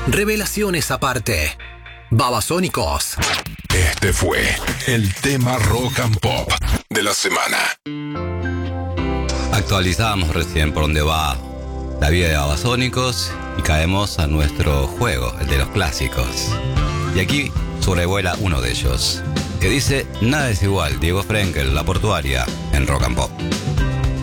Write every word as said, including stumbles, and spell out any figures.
Revelaciones aparte. Babasónicos. Este fue el tema Rock and Pop de la semana. Actualizamos recién por dónde va la vida de Babasónicos y caemos a nuestro juego, el de los clásicos. Y aquí sobrevuela uno de ellos, que dice: nada es igual, Diego Frenkel, La Portuaria, en Rock and Pop.